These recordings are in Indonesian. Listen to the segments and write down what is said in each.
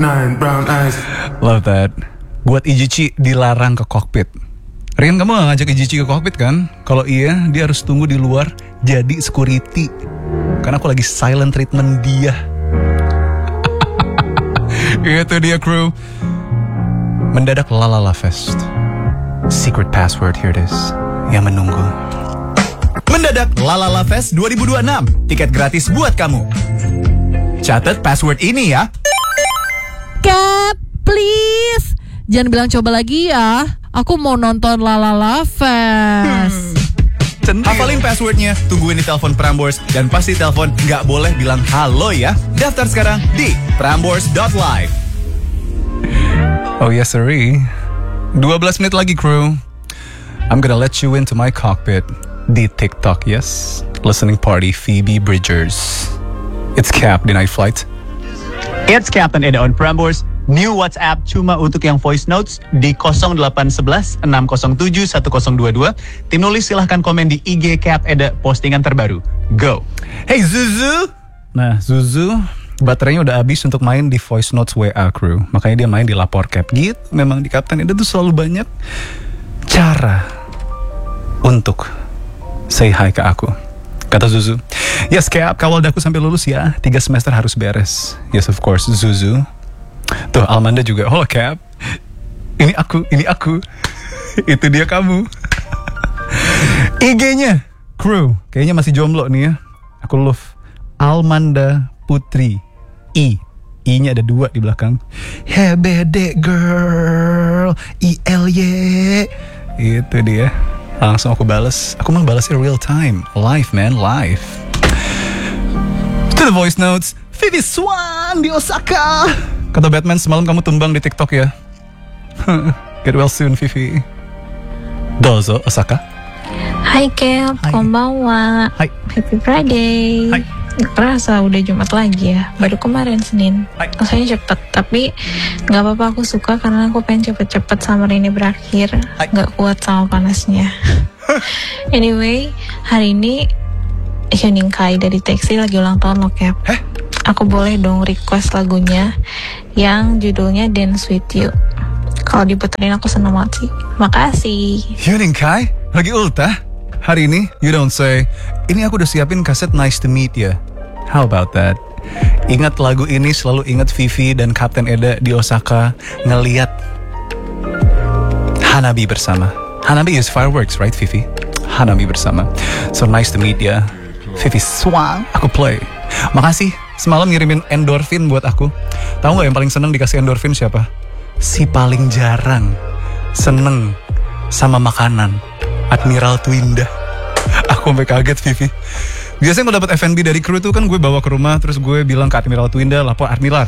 Nine brown eyes. Love that. Buat Ijichi dilarang ke kokpit. Rian, kamu gak ngajak Ijichi ke kokpit kan? Kalau iya, dia harus tunggu di luar jadi security. Karena aku lagi silent treatment dia. Itu dia kru. Mendadak Lalala Fest. Secret password, here it is. Yang menunggu. Mendadak Lalala Fest 2026. Tiket gratis buat kamu. Catat password ini ya. Cap, please. Jangan bilang coba lagi ya. Aku mau nonton Lalala Fest. Hafalin passwordnya, tungguin di telepon Prambors, dan pasti telepon nggak boleh bilang halo ya. Daftar sekarang di prambors.live. Oh yes, sirree. 12 menit lagi, crew. I'm gonna let you into my cockpit. Di TikTok, yes. Listening party, Phoebe Bridgers. It's Cap, the night flight. It's Captain Eda on Prambors. New WhatsApp cuma untuk yang voice notes di 0811 607 1022. Tim nulis silahkan komen di IG Cap Eda postingan terbaru. Go. Hey Zuzu. Nah, Zuzu baterainya udah habis untuk main di voice notes WA crew. Makanya dia main di lapor Cap. Gitu, memang di Kapten Eda tuh selalu banyak cara untuk say hi ke aku. Kata Zuzu, yes Cap, kawal daku sampai lulus ya. 3 semester harus beres. Yes of course, Zuzu. Tuh Almanda juga, halo Cap. Ini aku. Itu dia kamu. IG-nya crew, kayaknya masih jomblo nih ya. Aku love Almanda Putri I-nya ada 2 di belakang. Hebede girl ILY. Itu dia. Langsung aku balas. Aku mah balasnya real time. Live man, live. To the voice notes, Vivi Swan di Osaka. Kata Batman, semalam kamu tumbang di TikTok ya. Get well soon, Vivi. Dozo, Osaka. Hai Cap, konbanwa. Hai. Happy Friday. Hai. Gak kerasa udah Jumat lagi ya. Baru kemarin Senin. Rasanya cepet, tapi gak apa-apa, aku suka karena aku pengen cepet-cepet summer ini berakhir. Gak kuat sama panasnya. Anyway, hari ini Hyuning Kai dari TXT lagi ulang tahun loh Cap. Aku boleh dong request lagunya yang judulnya Dance With You. Kalau diputerin aku seneng banget sih. Makasih. Hyuning Kai, lagi ultah hari ini. You don't say. Ini aku udah siapin kaset Nice to Meet Ya. How about that? Ingat lagu ini, selalu ingat Vivi dan Kapten Eda di Osaka ngeliat Hanabi bersama. Hanabi is fireworks, right Vivi? Hanabi bersama. So nice to meet ya. Vivi Swang, aku play. Makasih, semalam ngirimin endorfin buat aku. Tahu nggak yang paling seneng dikasih endorfin siapa? Si paling jarang seneng sama makanan, Admiral Twinda. Aku sampai kaget Vivi. Biasanya kalau dapat F&B dari kru itu kan gue bawa ke rumah, terus gue bilang ke Admiral Twinda, lapor Admiral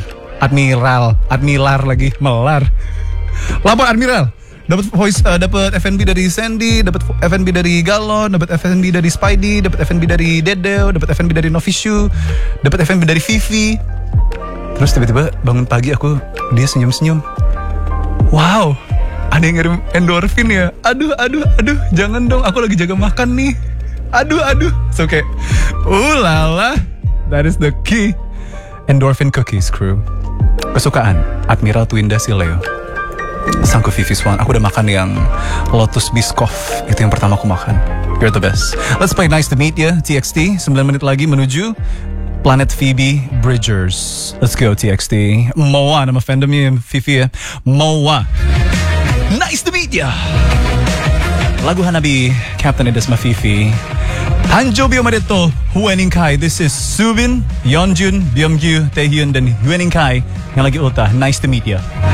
lagi melar. Lapor Admiral. Dapat F&B dari Sandy, dapat F&B dari Galon, dapat F&B dari Spidey, dapat F&B dari Dedeo, dapat F&B dari Novishu, dapat F&B dari Vivi. Terus tiba-tiba bangun pagi dia senyum-senyum. Wow, ada yang ngirim endorfin ya. Aduh, jangan dong, aku lagi jaga makan nih. Aduh. So kayak, lala, that is the key. Endorphin cookies crew. Kesukaan Admiral Twinda Sileo. Sangku Vivi Swan. Aku udah makan yang Lotus Biscoff. Itu yang pertama aku makan. You're the best. Let's play Nice to Meet Ya, TXT. 9 menit lagi menuju Planet Phoebe Bridgers. Let's go TXT. Moa, nama fandomnya Vivi ya. Moa. Nice to meet ya. Lagu Hanabi, Captain Eda sama Vivi. Hanjo Biomadeto, Hyuning Kai. This is Subin, Yeonjun, Byungyu, Taehyun, dan Hyuning Kai yang lagi ultah. Nice to meet ya.